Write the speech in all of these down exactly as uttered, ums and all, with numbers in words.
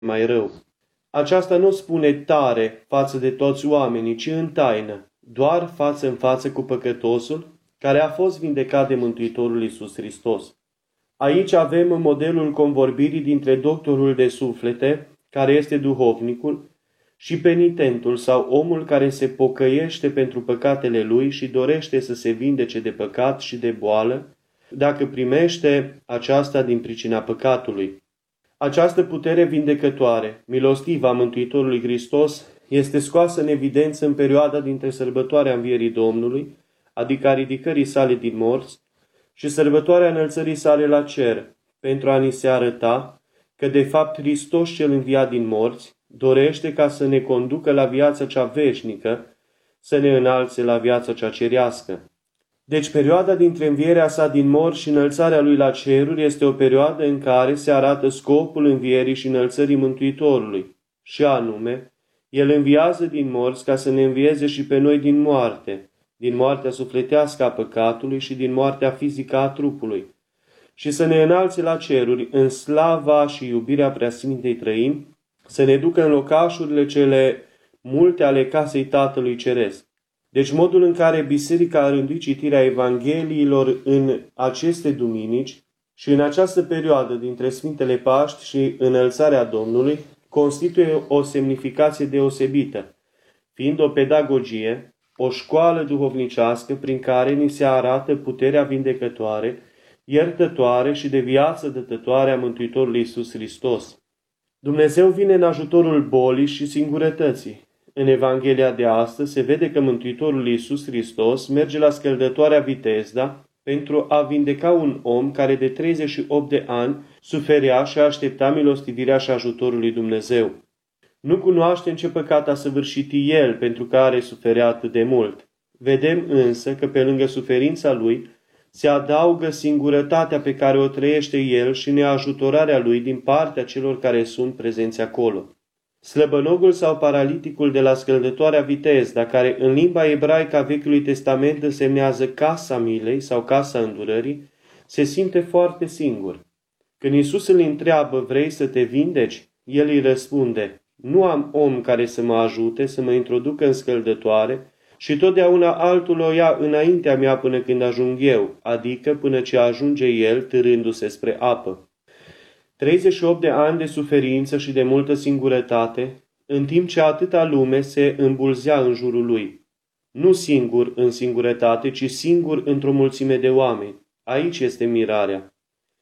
mai rău. Aceasta nu spune tare față de toți oamenii, ci în taină, doar față în față cu păcătosul care a fost vindecat de Mântuitorul Iisus Hristos. Aici avem modelul convorbirii dintre doctorul de suflete, care este duhovnicul, și penitentul sau omul care se pocăiește pentru păcatele lui și dorește să se vindece de păcat și de boală, dacă primește aceasta din pricina păcatului. Această putere vindecătoare, milostivă a Mântuitorului Hristos, este scoasă în evidență în perioada dintre sărbătoarea Învierii Domnului, adică a ridicării sale din morți, și sărbătoarea înălțării sale la cer, pentru a ni se arăta că de fapt Hristos cel înviat din morți dorește ca să ne conducă la viața cea veșnică, să ne înalțe la viața cea cerească. Deci perioada dintre învierea sa din morți și înălțarea lui la ceruri este o perioadă în care se arată scopul învierii și înălțării Mântuitorului, și anume, El înviază din morți ca să ne învieze și pe noi din moarte, din moartea sufletească a păcatului și din moartea fizică a trupului, și să ne înalțe la ceruri în slava și iubirea Preasfintei Trăimi, să ne ducă în locașurile cele multe ale casei Tatălui Ceresc. Deci modul în care Biserica a rânduit citirea Evangheliilor în aceste duminici și în această perioadă dintre Sfintele Paști și înălțarea Domnului constituie o semnificație deosebită, fiind o pedagogie, o școală duhovnicească prin care ni se arată puterea vindecătoare, iertătoare și de viață dătătoare a Mântuitorului Iisus Hristos. Dumnezeu vine în ajutorul bolii și singurătății. În Evanghelia de astăzi se vede că Mântuitorul Iisus Hristos merge la scăldătoarea Vitezda pentru a vindeca un om care de treizeci și opt de ani suferea și aștepta milostivirea și ajutorul lui Dumnezeu. Nu cunoaștem ce păcat a săvârșit el pentru care suferea atât de mult. Vedem însă că pe lângă suferința lui se adaugă singurătatea pe care o trăiește el și neajutorarea lui din partea celor care sunt prezenți acolo. Slăbănogul sau paraliticul de la scăldătoarea Vitezda, care în limba ebraică a Vechiului Testament însemnează casa milei sau casa îndurării, se simte foarte singur. Când Iisus îl întreabă, vrei să te vindeci? El îi răspunde, nu am om care să mă ajute să mă introducă în scăldătoare și totdeauna altul o ia înaintea mea până când ajung eu, adică până ce ajunge el târându-se spre apă. treizeci și opt de ani de suferință și de multă singurătate, în timp ce atâta lume se îmbulzea în jurul lui. Nu singur în singurătate, ci singur într-o mulțime de oameni. Aici este mirarea.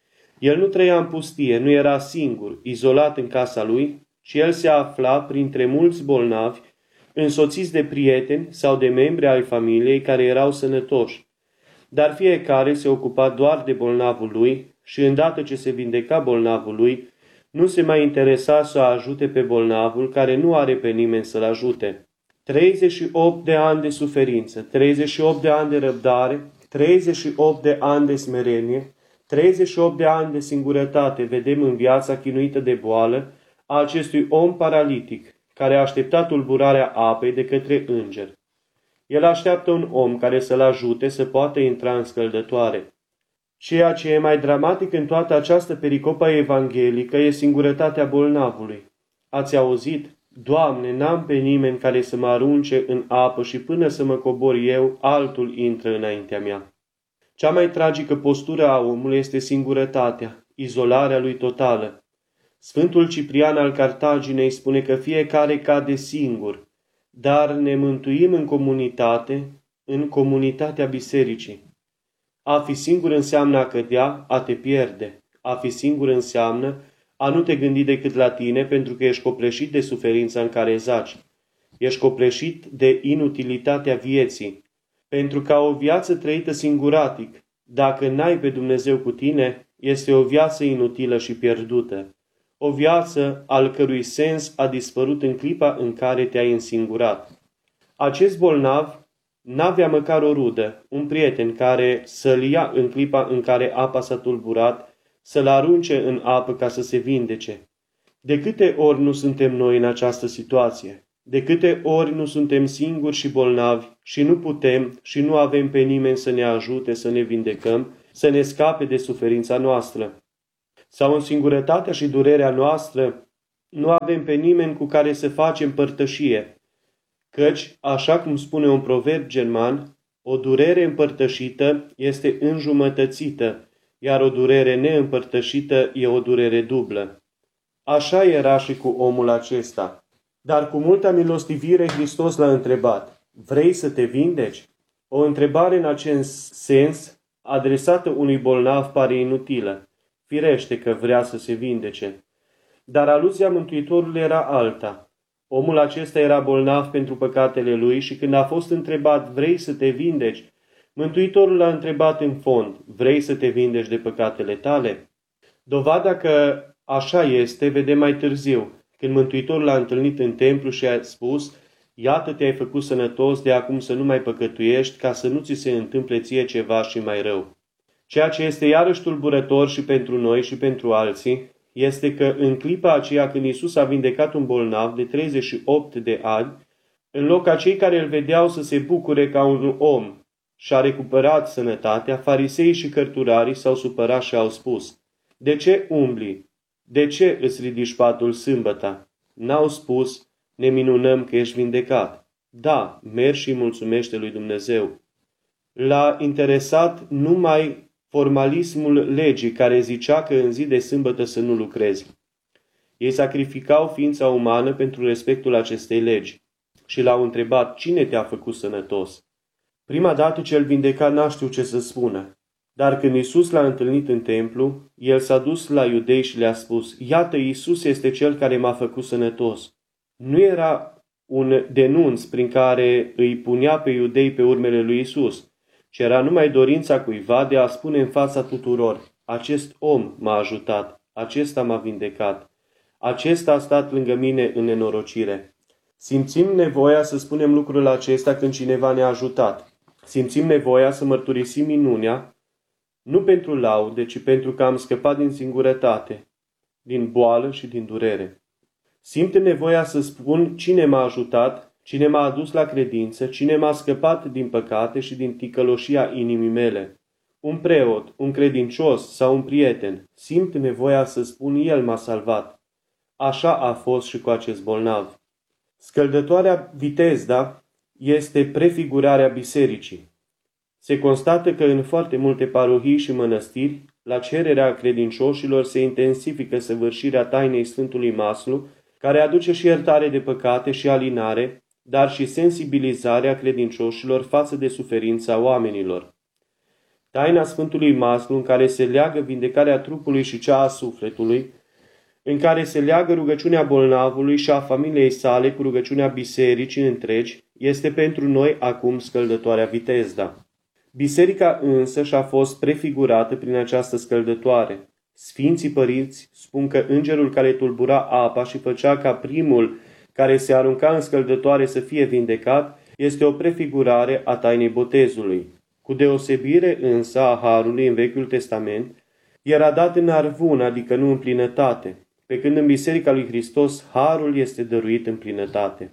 El nu trăia în pustie, nu era singur, izolat în casa lui, ci el se afla printre mulți bolnavi, însoțiți de prieteni sau de membri ai familiei care erau sănătoși. Dar fiecare se ocupa doar de bolnavul lui și îndată ce se vindeca bolnavul lui, nu se mai interesa să ajute pe bolnavul care nu are pe nimeni să-l ajute. treizeci și opt de ani de suferință, treizeci și opt de ani de răbdare, treizeci și opt de ani de smerenie, treizeci și opt de ani de singurătate vedem în viața chinuită de boală a acestui om paralitic, care a așteptat tulburarea apei de către înger. El așteaptă un om care să-l ajute să poată intra în scăldătoare. Ceea ce e mai dramatic în toată această pericopă evanghelică e singurătatea bolnavului. Ați auzit? Doamne, n-am pe nimeni care să mă arunce în apă și până să mă cobor eu, altul intră înaintea mea. Cea mai tragică postură a omului este singurătatea, izolarea lui totală. Sfântul Ciprian al Cartaginei spune că fiecare cade singur, dar ne mântuim în comunitate, în comunitatea bisericii. A fi singur înseamnă a cădea, a te pierde. A fi singur înseamnă a nu te gândi decât la tine pentru că ești copleșit de suferința în care zaci. Ești copleșit de inutilitatea vieții. Pentru ca o viață trăită singuratic, dacă n-ai pe Dumnezeu cu tine, este o viață inutilă și pierdută. O viață al cărui sens a dispărut în clipa în care te-ai însingurat. Acest bolnav n-avea măcar o rudă, un prieten care să-l ia în clipa în care apa s-a tulburat, să-l arunce în apă ca să se vindece. De câte ori nu suntem noi în această situație? De câte ori nu suntem singuri și bolnavi și nu putem și nu avem pe nimeni să ne ajute să ne vindecăm, să ne scape de suferința noastră? Sau în singurătatea și durerea noastră nu avem pe nimeni cu care să facem părtășie, căci, așa cum spune un proverb german, o durere împărtășită este înjumătățită, iar o durere neîmpărtășită e o durere dublă. Așa era și cu omul acesta. Dar cu multă milostivire Hristos l-a întrebat: vrei să te vindeci? O întrebare în acest sens, adresată unui bolnav, pare inutilă. Firește că vrea să se vindece. Dar aluzia Mântuitorului era alta. Omul acesta era bolnav pentru păcatele lui și când a fost întrebat: vrei să te vindeci? Mântuitorul l-a întrebat în fond: vrei să te vindeci de păcatele tale? Dovada că așa este vedem mai târziu, când Mântuitorul l-a întâlnit în templu și a spus: iată, te-ai făcut sănătos, de acum să nu mai păcătuiești, ca să nu ți se întâmple ție ceva și mai rău. Ceea ce este iarăși tulburător și pentru noi și pentru alții, este că în clipa aceea când Iisus a vindecat un bolnav de treizeci și opt de ani, în loc ca cei care îl vedeau să se bucure ca un om și-a recuperat sănătatea, fariseii și cărturarii s-au supărat și au spus: de ce umbli? De ce îți ridici patul sâmbăta? N-au spus: ne minunăm că ești vindecat. Da, mergi și mulțumește lui Dumnezeu. L-a interesat numai formalismul legii care zicea că în zi de sâmbătă să nu lucrezi. Ei sacrificau ființa umană pentru respectul acestei legi și l-au întrebat: cine te-a făcut sănătos? Prima dată ce îl vindeca n-a știut ce să spună. Dar când Iisus l-a întâlnit în templu, el s-a dus la iudei și le-a spus: iată, Iisus este cel care m-a făcut sănătos. Nu era un denunț prin care îi punea pe iudei pe urmele lui Iisus, ci era numai dorința cuiva de a spune în fața tuturor: acest om m-a ajutat, acesta m-a vindecat, acesta a stat lângă mine în nenorocire. Simțim nevoia să spunem lucrul acesta când cineva ne-a ajutat. Simțim nevoia să mărturisim minunea, nu pentru laude, ci pentru că am scăpat din singurătate, din boală și din durere. Simt nevoia să spun cine m-a ajutat, cine m-a adus la credință, cine m-a scăpat din păcate și din ticăloșia inimii mele. Un preot, un credincios sau un prieten. Simt nevoia să spun: el m-a salvat. Așa a fost și cu acest bolnav. Scăldătoarea Vitezda este prefigurarea bisericii. Se constată că în foarte multe parohii și mănăstiri, la cererea credincioșilor, se intensifică săvârșirea tainei Sfântului Maslu, care aduce și iertare de păcate și alinare, dar și sensibilizarea credincioșilor față de suferința oamenilor. Taina Sfântului Maslu, în care se leagă vindecarea trupului și cea a sufletului, în care se leagă rugăciunea bolnavului și a familiei sale cu rugăciunea bisericii întregi, este pentru noi acum scăldătoarea Vitezda. Biserica însă și-a fost prefigurată prin această scăldătoare. Sfinții părinți spun că îngerul care tulbura apa și făcea ca primul care se arunca în scăldătoare să fie vindecat este o prefigurare a tainei botezului. Cu deosebire însă a harului în Vechiul Testament, era dat în arvun, adică nu în plinătate, pe când în Biserica lui Hristos harul este dăruit în plinătate.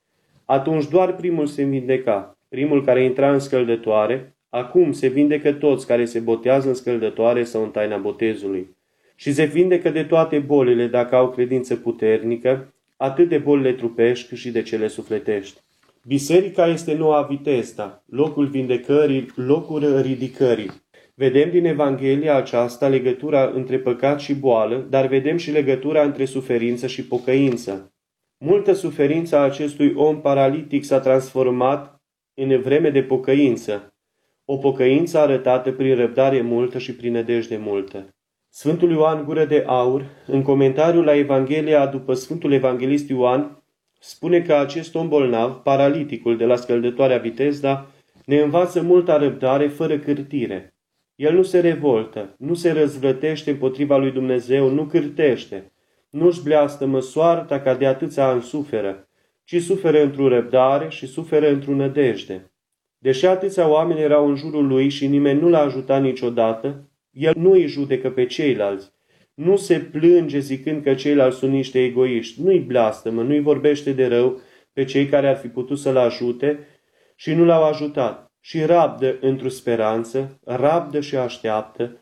Atunci doar primul se vindeca, primul care intra în scăldătoare. Acum se vindecă toți care se botează în scăldătoare sau în taina botezului. Și se vindecă de toate bolile dacă au credință puternică, atât de bolile trupești cât și de cele sufletești. Biserica este noua Vitezda, locul vindecării, locul ridicării. Vedem din Evanghelia aceasta legătura între păcat și boală, dar vedem și legătura între suferință și pocăință. Multă suferință a acestui om paralitic s-a transformat în vreme de pocăință. O pocăință arătată prin răbdare multă și prin nădejde multă. Sfântul Ioan Gură de Aur, în comentariul la Evanghelia după Sfântul Evanghelist Ioan, spune că acest om bolnav, paraliticul de la scăldătoarea Vitezda, ne învață multă răbdare fără cârtire. El nu se revoltă, nu se răzvrătește împotriva lui Dumnezeu, nu cârtește, nu-și bleastămă soarta ca de atâția ani suferă, ci suferă într-o răbdare și suferă într-o nădejde. Deși atâția oameni erau în jurul lui și nimeni nu l-a ajutat niciodată, el nu îi judecă pe ceilalți. Nu se plânge zicând că ceilalți sunt niște egoiști. Nu-i blastămă, nu-i vorbește de rău pe cei care ar fi putut să-l ajute și nu l-au ajutat. Și rabdă într-o speranță, rabdă și așteaptă,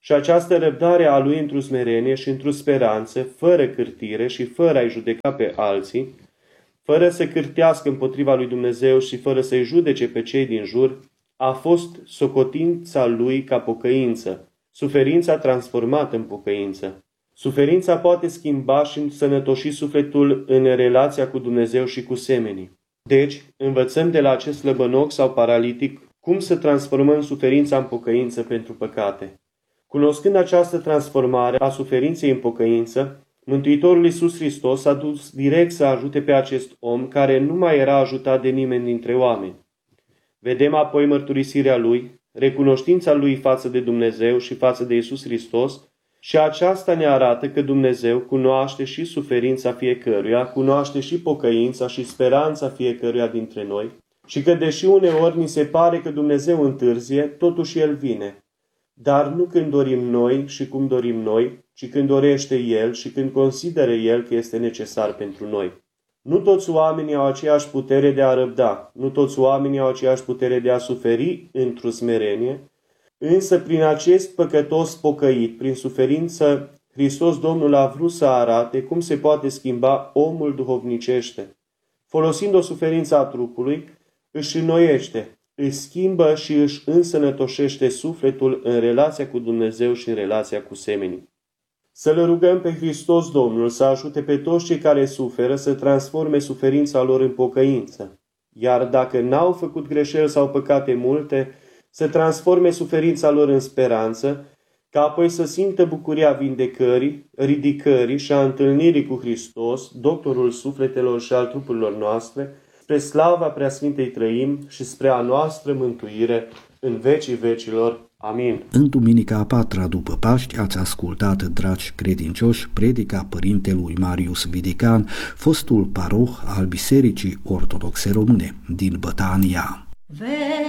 Și această răbdare a lui într-o smerenie și într-o speranță, fără cârtire și fără a-i judeca pe alții, fără să cârtească împotriva lui Dumnezeu și fără să-i judece pe cei din jur, a fost socotința lui ca pocăință, suferința transformată în pocăință. Suferința poate schimba și însănătoși sufletul în relația cu Dumnezeu și cu semenii. Deci, învățăm de la acest slăbănoc sau paralitic cum să transformăm suferința în pocăință pentru păcate. Cunoscând această transformare a suferinței în pocăință, Mântuitorul Iisus Hristos s-a dus direct să ajute pe acest om care nu mai era ajutat de nimeni dintre oameni. Vedem apoi mărturisirea lui, recunoștința lui față de Dumnezeu și față de Iisus Hristos, și aceasta ne arată că Dumnezeu cunoaște și suferința fiecăruia, cunoaște și pocăința și speranța fiecăruia dintre noi și că deși uneori ni se pare că Dumnezeu întârzie, totuși El vine. Dar nu când dorim noi și cum dorim noi, ci când dorește El și când consideră El că este necesar pentru noi. Nu toți oamenii au aceeași putere de a răbda, nu toți oamenii au aceeași putere de a suferi într-o smerenie, însă prin acest păcătos pocăit, prin suferință, Hristos Domnul a vrut să arate cum se poate schimba omul duhovnicește. Folosind o suferință a trupului, își înnoiește, își schimbă și își însănătoșește sufletul în relația cu Dumnezeu și în relația cu semenii. Să-L rugăm pe Hristos Domnul să ajute pe toți cei care suferă să transforme suferința lor în pocăință, iar dacă n-au făcut greșeli sau păcate multe, să transforme suferința lor în speranță, ca apoi să simtă bucuria vindecării, ridicării și a întâlnirii cu Hristos, doctorul sufletelor și al trupurilor noastre, spre slava Preasfintei Trăim și spre a noastră mântuire în vecii vecilor. Amin. În duminica a patra după Paști ați ascultat, dragi credincioși, predica părintelui Marius Vidican, fostul paroh al Bisericii Ortodoxe Române din Bătania.